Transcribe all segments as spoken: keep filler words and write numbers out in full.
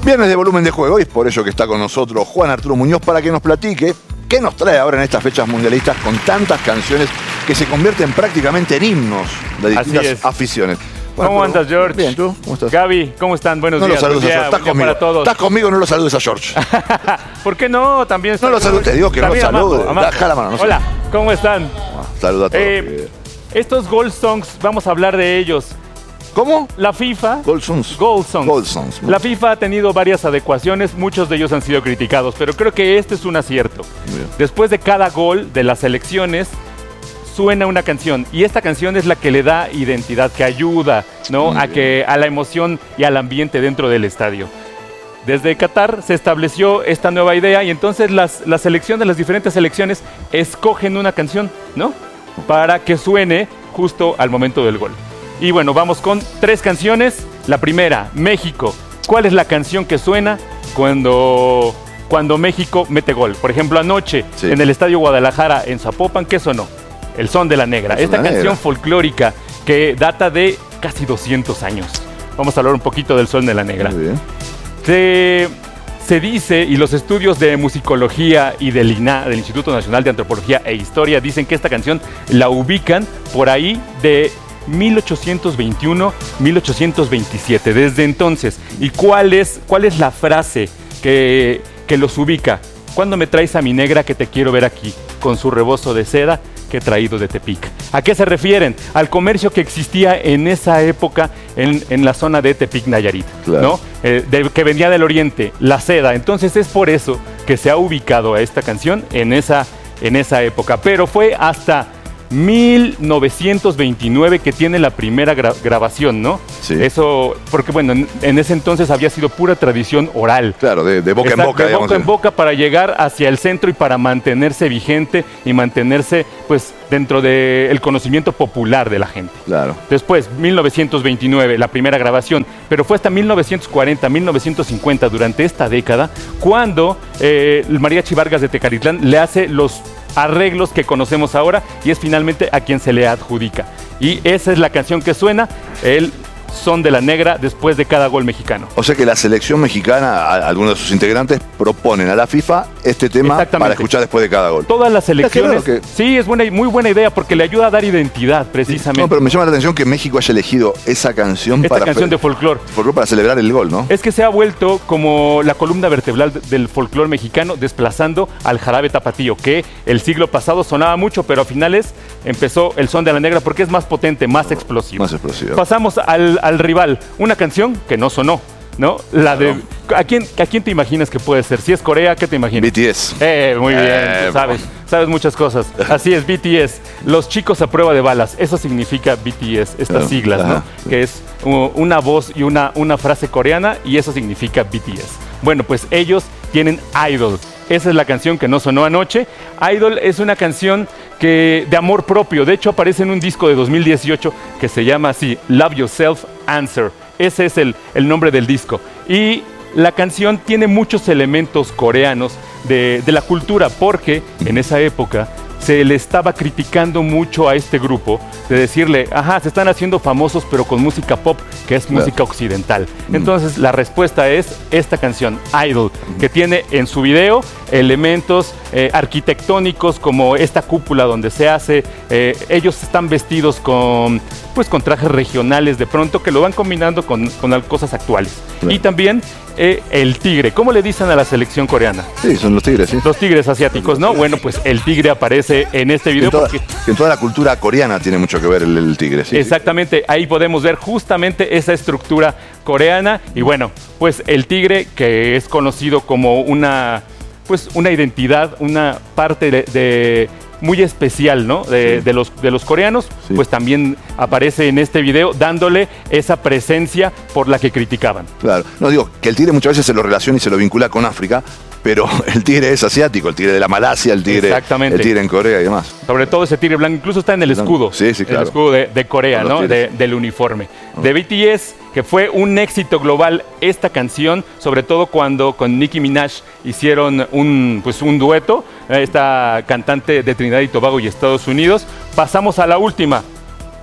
Viernes de volumen de juego y es por ello que está con nosotros Juan Arturo Muñoz para que nos platique qué nos trae ahora en estas fechas mundialistas con tantas canciones que se convierten prácticamente en himnos de distintas aficiones. Bueno, ¿cómo andas, George? Bien, ¿tú? ¿Cómo estás? Gaby, ¿cómo están? Buenos no días. No lo saludes a George, estás conmigo. Para todos. Estás conmigo, no lo saludes a George. ¿Por qué no? También no lo saludes, te digo que no lo saludes. Deja la mano. No Hola, ¿cómo están? Saluda a todos. Eh, estos Gold Songs, vamos a hablar de ellos. ¿Cómo? La FIFA. Gold Songs. Gold Songs. Gold Songs. La FIFA ha tenido varias adecuaciones, muchos de ellos han sido criticados, pero creo que este es un acierto. Bien. Después de cada gol de las selecciones, suena una canción y esta canción es la que le da identidad, que ayuda, ¿no? a que a la emoción y al ambiente dentro del estadio. Desde Qatar se estableció esta nueva idea y entonces las, las selecciones, las diferentes selecciones escogen una canción, ¿no? Para que suene justo al momento del gol. Y bueno, vamos con tres canciones. La primera, México. ¿Cuál es la canción que suena cuando, cuando México mete gol? Por ejemplo, anoche sí. en el Estadio Guadalajara en Zapopan, ¿qué sonó? El Son de la Negra. Esta canción negra. folclórica que data de casi doscientos años. Vamos a hablar un poquito del Son de la Negra. Muy bien. Se, se dice, y los estudios de musicología y del I N A, del Instituto Nacional de Antropología e Historia, dicen que esta canción la ubican por ahí de mil ochocientos veintiuno, mil ochocientos veintisiete, desde entonces. ¿Y cuál es, cuál es la frase que, que los ubica? ¿Cuándo me traes a mi negra que te quiero ver aquí, con su rebozo de seda que he traído de Tepic? ¿A qué se refieren? Al comercio que existía en esa época en, en la zona de Tepic, Nayarit, claro. ¿no? Eh, de, que venía del oriente, la seda. Entonces es por eso que se ha ubicado a esta canción en esa, en esa época. Pero fue hasta mil novecientos veintinueve que tiene la primera gra grabación, ¿no? Sí. Eso, porque bueno, en, en ese entonces había sido pura tradición oral. Claro, de, de boca Exacto, en boca, de digamos. boca en boca para llegar hacia el centro y para mantenerse vigente y mantenerse, pues, dentro del conocimiento popular de la gente. Claro. Después, mil novecientos veintinueve, la primera grabación, pero fue hasta mil novecientos cuarenta, mil novecientos cincuenta, durante esta década, cuando eh, el Mariachi Vargas de Tecalitlán le hace los arreglos que conocemos ahora y es finalmente a quien se le adjudica. Y esa es la canción que suena, el Son de la Negra, después de cada gol mexicano. O sea que la selección mexicana, a, algunos de sus integrantes, proponen a la FIFA este tema para escuchar después de cada gol. Todas las selecciones. Que... Sí, es buena, muy buena idea porque le ayuda a dar identidad, precisamente. No, pero me llama la atención que México haya elegido esa canción Esta para... canción de folclore. Folclore para celebrar el gol, ¿no? Es que se ha vuelto como la columna vertebral del folclore mexicano, desplazando al jarabe tapatío, que el siglo pasado sonaba mucho, pero a finales empezó el Son de la Negra porque es más potente, más explosivo. Más explosivo. Pasamos al, al rival, una canción que no sonó, ¿no? La de... ¿a quién, ¿A quién te imaginas que puede ser? Si es Corea, ¿qué te imaginas? B T S. Eh, muy bien, eh, sabes, sabes muchas cosas. Así es, B T S. Los chicos a prueba de balas, eso significa B T S, estas no, siglas, ajá, ¿no? Sí. Que es uh, una voz y una, una frase coreana y eso significa B T S. Bueno, pues ellos tienen Idol. Esa es la canción que no sonó anoche. Idol es una canción que, de amor propio. De hecho, aparece en un disco de dos mil dieciocho que se llama así, Love Yourself, Answer. Ese es el, el nombre del disco. Y la canción tiene muchos elementos coreanos de, de la cultura, porque en esa época se le estaba criticando mucho a este grupo de decirle, ajá, se están haciendo famosos pero con música pop, que es claro. música occidental. Entonces la respuesta es esta canción, Idol, que tiene en su video elementos eh, arquitectónicos como esta cúpula donde se hace, eh, ellos están vestidos con, pues, con trajes regionales de pronto que lo van combinando con, con cosas actuales. Claro. Y también eh, el tigre, ¿cómo le dicen a la selección coreana? Sí, son los tigres, sí. Los tigres asiáticos, ¿no? Bueno, pues el tigre aparece en este video. En toda, porque... en toda la cultura coreana tiene mucho que ver el, el tigre, sí. Exactamente, ahí podemos ver justamente esa estructura coreana. Y bueno, pues el tigre, que es conocido como una, pues una identidad, una parte de... de muy especial, ¿no? De, sí. de, los, de los coreanos, sí. pues también aparece en este video dándole esa presencia por la que criticaban. Claro, no digo que el tigre muchas veces se lo relaciona y se lo vincula con África, pero el tigre es asiático, el tigre de la Malasia, el tigre, el tigre en Corea y demás. Sobre todo ese tigre blanco, incluso está en el escudo, sí, sí, claro. el escudo de, de Corea, ¿no? De, del uniforme. Oh. De B T S, que fue un éxito global esta canción, sobre todo cuando con Nicki Minaj hicieron un, pues un dueto, esta cantante de Trinidad y Tobago y Estados Unidos. Pasamos a la última.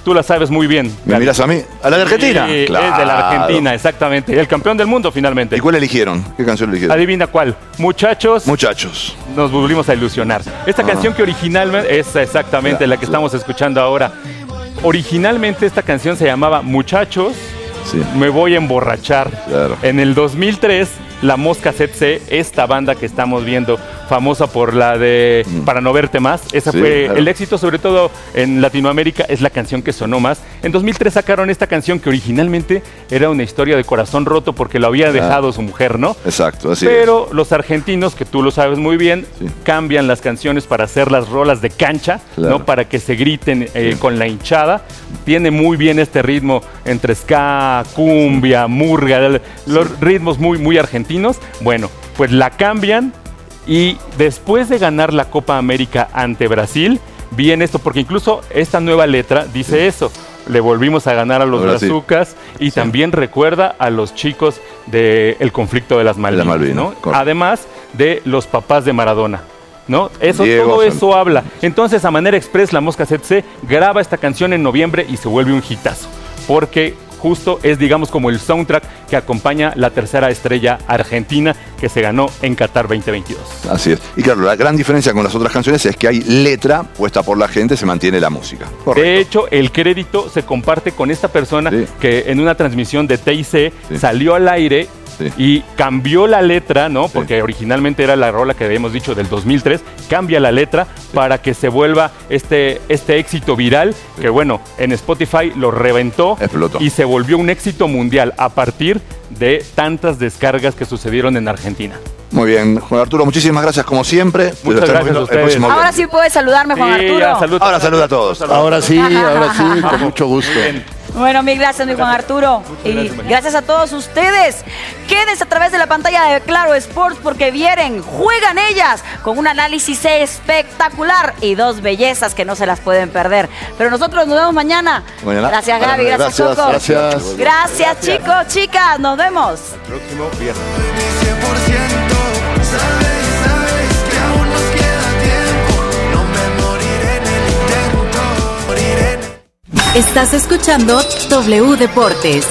tú la sabes muy bien. ¿Me miras a mí? ¿A la de Argentina? Sí, claro. Es de la Argentina, exactamente. El campeón del mundo, finalmente. ¿Y cuál eligieron? ¿Qué canción eligieron? Adivina cuál. Muchachos. Muchachos. Nos volvimos a ilusionar. Esta ah. canción que originalmente es exactamente claro, la que sí. estamos escuchando ahora. Originalmente esta canción se llamaba Muchachos, sí. me voy a emborrachar. Claro. En el dos mil tres, la Mosca Z C, esta banda que estamos viendo, famosa por la de mm. Para no verte más, esa sí, fue claro. el éxito, sobre todo en Latinoamérica, es la canción que sonó más. En dos mil tres sacaron esta canción que originalmente era una historia de corazón roto porque lo había dejado ah. su mujer, ¿no? Exacto, así Pero es. los argentinos, que tú lo sabes muy bien, sí. cambian las canciones para hacer las rolas de cancha, claro. ¿no? Para que se griten eh, sí. con la hinchada. Tiene muy bien este ritmo entre ska, cumbia, murga, los sí. ritmos muy, muy argentinos. Bueno, pues la cambian y después de ganar la Copa América ante Brasil, viene esto, porque incluso esta nueva letra dice sí. eso. Le volvimos a ganar a los brazucas y sí. también recuerda a los chicos del conflicto de las Malvinas, la Malvina, ¿no? Además de los papás de Maradona, ¿no? Eso, Diego, todo eso habla. Entonces, a manera express, la Mosca Z C graba esta canción en noviembre y se vuelve un hitazo, porque justo es, digamos, como el soundtrack que acompaña la tercera estrella argentina que se ganó en Qatar veinte veintidós. Así es. Y claro, la gran diferencia con las otras canciones es que hay letra puesta por la gente, se mantiene la música. Correcto. De hecho, el crédito se comparte con esta persona sí. que en una transmisión de T I C sí. salió al aire sí. y cambió la letra, ¿no? Sí. Porque originalmente era la rola que habíamos dicho del dos mil tres, cambia la letra sí. para que se vuelva este, este éxito viral, sí. que bueno, en Spotify lo reventó Explotó. y se volvió un éxito mundial a partir de tantas descargas que sucedieron en Argentina. Muy bien, Juan Arturo, muchísimas gracias como siempre. Muchas gracias a ustedes. Ahora sí puedes saludarme, Juan sí, Arturo. Salud, ahora saluda a todos. Ahora sí, ahora sí, con mucho gusto. Bueno, mil gracias, mi Juan Arturo. Y gracias a todos ustedes. Quédense a través de la pantalla de Claro Sports porque vienen, juegan ellas con un análisis espectacular y dos bellezas que no se las pueden perder. Pero nosotros nos vemos mañana. mañana. Gracias, Gaby. Gracias, gracias Choco. Gracias. Gracias, chicos, chicas. Nos vemos. El próximo viernes. cien por ciento, sabes, sabes que aún nos queda tiempo. No me moriré en el intento, moriré en el... Estás escuchando W Deportes.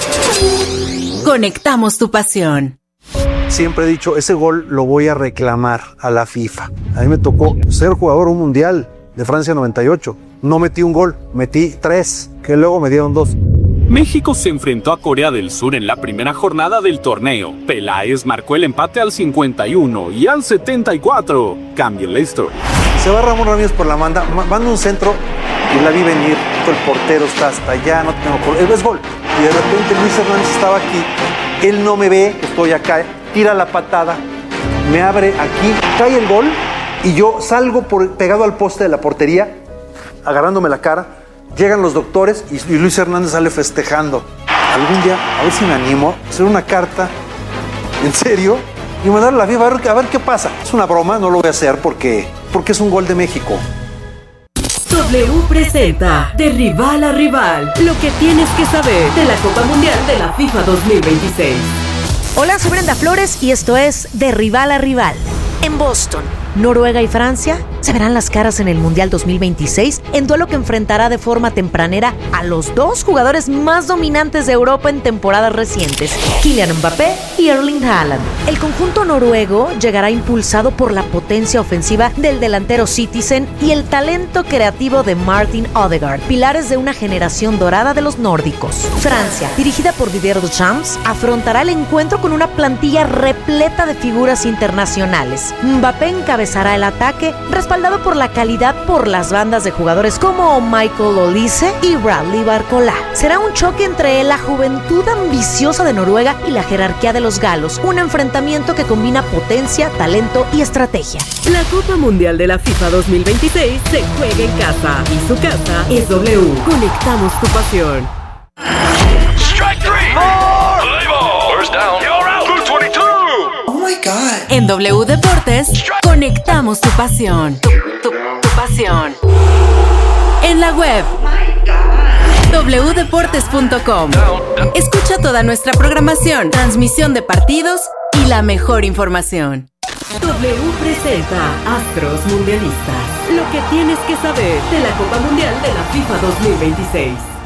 Conectamos tu pasión. Siempre he dicho, ese gol lo voy a reclamar a la FIFA. A mí me tocó ser jugador un mundial de Francia noventa y ocho. No metí un gol, metí tres, que luego me dieron dos. México se enfrentó a Corea del Sur en la primera jornada del torneo. Peláez marcó el empate al cincuenta y uno y al setenta y cuatro. Cambia la historia. Se va Ramón Ramírez por la banda, manda un centro y la vi venir. El portero está hasta allá, no tengo gol. Es gol. Y de repente Luis Hernández estaba aquí. Él no me ve, estoy acá. Tira la patada, me abre aquí, cae el gol y yo salgo por, pegado al poste de la portería, agarrándome la cara. Llegan los doctores y, y Luis Hernández sale festejando. Algún día, a ver si me animo, a hacer una carta, en serio, y mandarle a la FIFA a ver, a ver qué pasa. Es una broma, no lo voy a hacer porque, porque es un gol de México. W presenta De Rival a Rival, lo que tienes que saber de la Copa Mundial de la FIFA dos mil veintiséis. Hola, soy Brenda Flores y esto es De Rival a Rival. En Boston, Noruega y Francia se verán las caras en el Mundial dos mil veintiséis en duelo que enfrentará de forma tempranera a los dos jugadores más dominantes de Europa en temporadas recientes, Kylian Mbappé y Erling Haaland. El conjunto noruego llegará impulsado por la potencia ofensiva del delantero Citizen y el talento creativo de Martin Odegaard, pilares de una generación dorada de los nórdicos. Francia, dirigida por Didier Deschamps, afrontará el encuentro con una plantilla repleta de figuras internacionales. Mbappé encabezará el ataque, respaldado por la calidad por las bandas de jugadores como Michael Olise y Bradley Barcola. Será un choque entre la juventud ambiciosa de Noruega y la jerarquía de los galos, un enfrentamiento que combina potencia, talento y estrategia. La Copa Mundial de la FIFA dos mil veintiséis se juega en casa y su casa es W. Conectamos tu pasión. Strike three. Four. Play ball. First down. You're out. Blue twenty-two. Oh my God. En W Deportes, conectamos tu pasión. Tu, tu, tu pasión. En la web doble u deportes punto com. Escucha toda nuestra programación, transmisión de partidos y la mejor información. W presenta Astros Mundialistas. Lo que tienes que saber de la Copa Mundial de la FIFA dos mil veintiséis.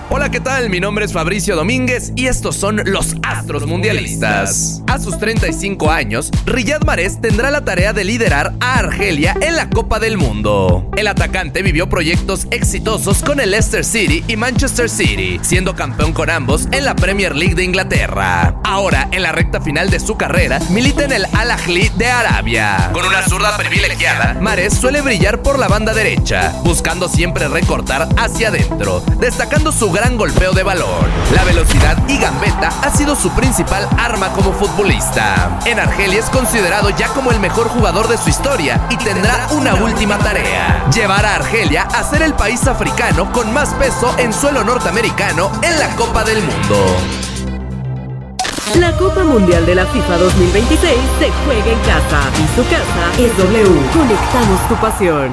Hola, ¿qué tal? Mi nombre es Fabricio Domínguez y estos son los Astros Mundialistas. A sus treinta y cinco años, Riyad Mahrez tendrá la tarea de liderar a Argelia en la Copa del Mundo. El atacante vivió proyectos exitosos con el Leicester City y Manchester City, siendo campeón con ambos en la Premier League de Inglaterra. Ahora, en la recta final de su carrera, milita en el Al Ahly de Arabia. Con una zurda privilegiada, Mahrez suele brillar por la banda derecha, buscando siempre recortar hacia adentro, destacando su gran golpeo de balón. La velocidad y gambeta ha sido su principal arma como futbolista. En Argelia es considerado ya como el mejor jugador de su historia y tendrá una última tarea: llevar a Argelia a ser el país africano con más peso en suelo norteamericano en la Copa del Mundo. La Copa Mundial de la FIFA dos mil veintiséis se juega en casa y su casa es W. Conectamos tu pasión.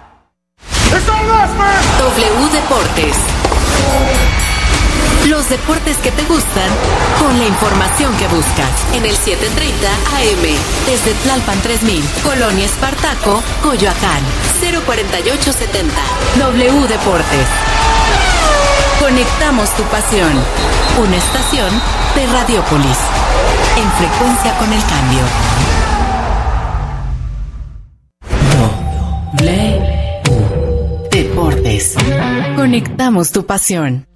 W Deportes. Los deportes que te gustan con la información que buscas en el setecientos treinta A M desde Tlalpan tres mil, Colonia Espartaco, Coyoacán, cero cuarenta y ocho setenta. W Deportes. Conectamos tu pasión. Una estación de Radiópolis. En frecuencia con el cambio. W Deportes. Conectamos tu pasión.